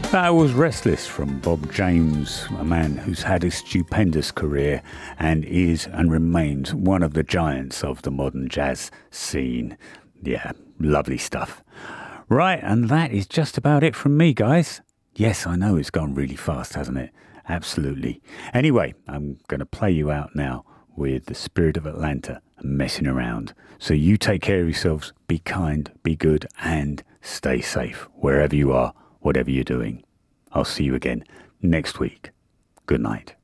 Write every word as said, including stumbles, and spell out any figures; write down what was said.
That was Restless from Bob James, a man who's had a stupendous career and is and remains one of the giants of the modern jazz scene. Yeah, lovely stuff. Right, and that is just about it from me, guys. Yes, I know it's gone really fast, hasn't it? Absolutely. Anyway, I'm going to play you out now with The Spirit of Atlanta, Messing Around. So you take care of yourselves, be kind, be good, and stay safe wherever you are, whatever you're doing. I'll see you again next week. Good night.